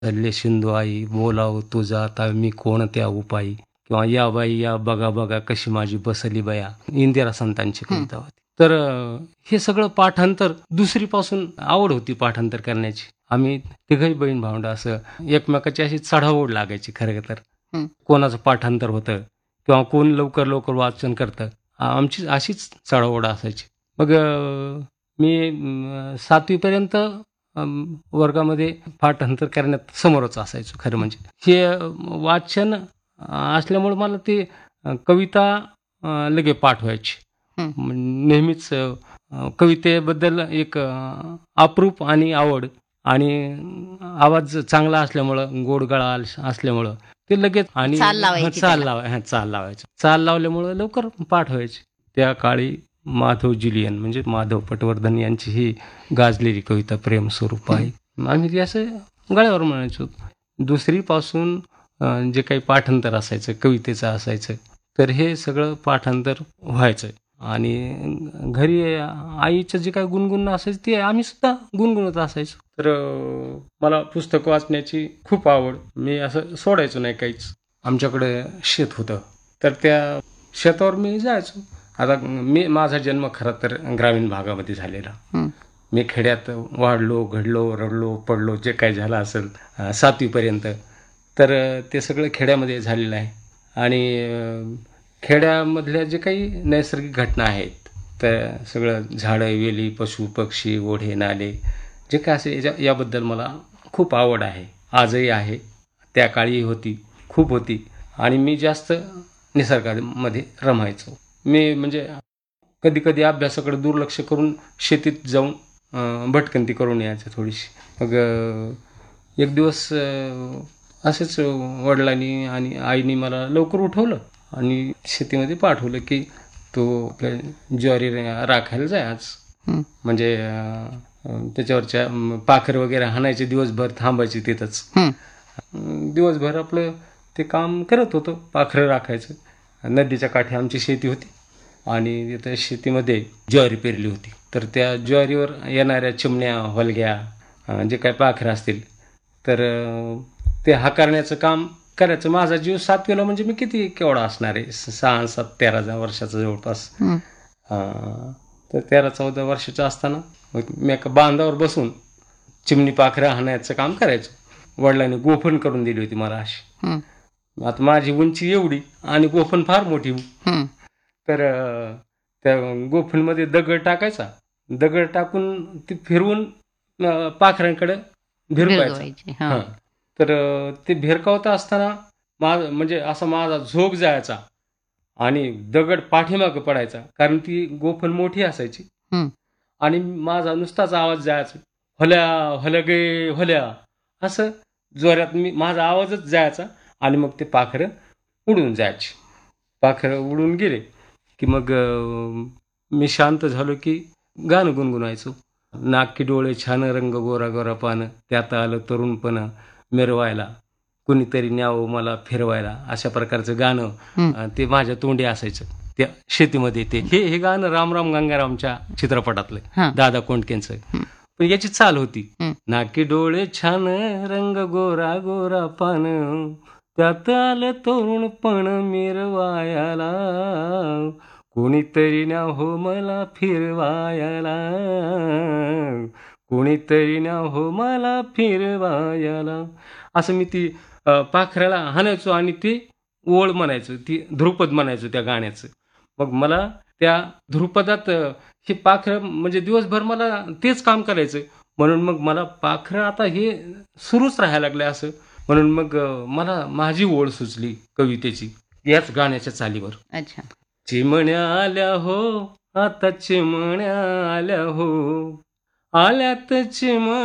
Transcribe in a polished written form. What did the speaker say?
चालले सिंधू आई बोलाव तुझा आता मी कोणत्या उपायी, किंवा या बाई या बघा बघा कशी माझी बसली बया, इंदिरा संतांची कविता होती. तर हे सगळं पाठांतर दुसरीपासून आवड होती पाठांतर करण्याची. आम्ही तिघही बहीण भावंड असं एकमेकाची अशी चढाओढ लागायची खरं तर. हं. कोणाचं पाठांतर होतं किंवा कोण लवकर लवकर वाचन करतं, आमची अशीच चढाओढ असायची. मग मी 7वी पर्यंत वर्गामध्ये पाठांतर करण्यात समोरच असायचो खरं म्हणजे. हे वाचन असल्यामुळे मला ते कविता लगे पाठ व्हायची. हं. नेहमीच कवितेबद्दल एक अप्रूप आणि आवड, आणि आवाज चांगला असल्यामुळं, गोड गळा असल्यामुळं ते लगेच, आणि चाल लावायची चाल लावायचं. चाल लावल्यामुळं लवकर पाठ व्हायची. त्या काळी माधव जिलियन म्हणजे माधव पटवर्धन यांची ही गाजलेली कविता प्रेम स्वरूप आहे. आम्ही ती असं गळ्यावर म्हणायचो. दुसरीपासून जे काही पाठांतर असायचं कवितेचं असायचं, तर हे सगळं पाठांतर व्हायचं. आणि घरी आईचं जे काही गुणगुणणं असायचं ते आम्ही सुद्धा गुणगुणत असायचो. तर मला पुस्तक वाचण्याची खूप आवड. मी असं सोडायचो नाही काहीच. आमच्याकडे शेत होतं, तर त्या शेतावर मी जायचो. आता माझा जन्म खरं तर ग्रामीण भागामध्ये झालेला. मी खेड्यात वाढलो, घडलो, रडलो, पडलो, जे काही झालं असेल 7वीपर्यंत, तर ते सगळं खेड्यामध्ये झालेलं आहे. आणि खेड्यामधल्या जे काही नैसर्गिक घटना आहेत, तर सगळं झाडं, वेली, पशु पक्षी, ओढे, नाले, जे काय असेल याबद्दल मला खूप आवड आहे, आजही आहे. त्या काळी होती, खूप होती. आणि मी जास्त निसर्गामध्ये रमायचो. मी म्हणजे कधी कधी अभ्यासाकडे दुर्लक्ष करून शेतीत जाऊन भटकंती करून यायचं थोडीशी. मग एक दिवस असेच वडिलांनी आणि आईने मला लवकर उठवलं आणि शेतीमध्ये पाठवलं की तो आपल्या ज्वारी राखायला जाय आज. म्हणजे त्याच्यावरच्या पाखर वगैरे हाणायचे, दिवसभर थांबायचे तिथंच. दिवसभर आपलं ते काम करत होतं, पाखरं राखायचं. नदीच्या काठी आमची शेती होती आणि तिथं शेतीमध्ये ज्वारी पेरली होती. तर त्या ज्वारीवर येणाऱ्या चिमण्या, हलग्या, जे काय पाखरं असतील, तर ते हाकारण्याचं काम करायचं. माझा जीव 7वीला म्हणजे मी किती केवढा असणार आहे, 6, 7, 13 वर्षाचा जवळपास. तर 13-14 वर्षाचं असताना मी एका बांधावर बसून चिमणी पाखरं हाणायचं काम करायचो. वडिलांनी गोफण करून दिली होती मला अशी. आता माझी उंची एवढी आणि गोफण फार मोठी. तर त्या गोफणमध्ये दगड टाकायचा, दगड टाकून ती फिरवून पाखरांकडे भिरकायचा. तर ते भिरकावता असताना म्हणजे असा माझा झोक जायचा आणि दगड पाठीमागं पडायचा, कारण ती गोफण मोठी असायची. आणि माझा नुसताच आवाज जायचा, हल्या हल्या गे हल्या, असं जोरात माझा आवाजच जायचा. आणि मग ते पाखरं उडून जायची. पाखरं उडून गेले की मग मी शांत झालो की गाणं गुणगुणायचो. नाकी डोळे छान, रंग गोरा गोरा पान, त्यात आलं तरुणपण मिरवायला, कुणीतरी न्यावं मला फिरवायला, अशा प्रकारचं गाणं ते माझ्या तोंडी असायचं त्या शेतीमध्ये. ते हे गाणं रामराम गंगारामच्या चित्रपटातलं, दादा कोंडकेंचं. पण याची चाल होती, नाकी डोळे छान, रंग गोरा गोरा पान, त्यात आलं तरुणपण मिरवायला, कोणीतरी न्या हो मला फिरवायला, कोणीतरी न्या हो मला फिरवायला, असं मी ती पाखराला हाणायचो आणि ती ओळ म्हणायचो, ती ध्रुपद म्हणायचो त्या गाण्याचं. मग मला त्या ध्रुपदात हे पाखरं म्हणजे दिवसभर मला तेच काम करायचं. म्हणून मग मला पाखरं आता हे सुरूच राहायला लागलं असं. म्हणून मग मला माझी ओळ सुचली कवितेची याच गाण्याच्या चालीवर. अच्छा. चिमण्या आल्या हो, आता चिमण्या आल्या हो, आल्यात चिमण्या